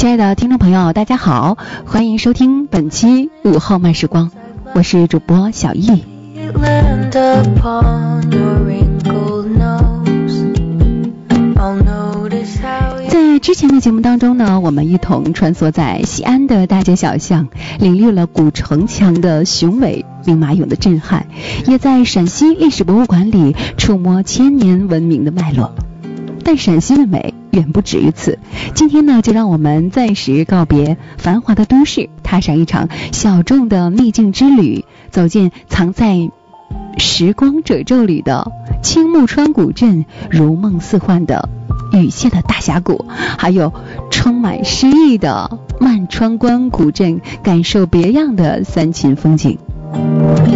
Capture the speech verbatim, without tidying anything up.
亲爱的听众朋友，大家好，欢迎收听本期午后慢时光，我是主播小易。在之前的节目当中呢，我们一同穿梭在西安的大街小巷，领略了古城墙的雄伟，兵马俑的震撼，也在陕西历史博物馆里触摸千年文明的脉络。但陕西的美远不止于此，今天呢，就让我们暂时告别繁华的都市，踏上一场小众的秘境之旅，走进藏在时光褶皱里的青木川古镇，如梦似幻的雨歇的大峡谷，还有充满诗意的漫川关古镇，感受别样的三秦风景。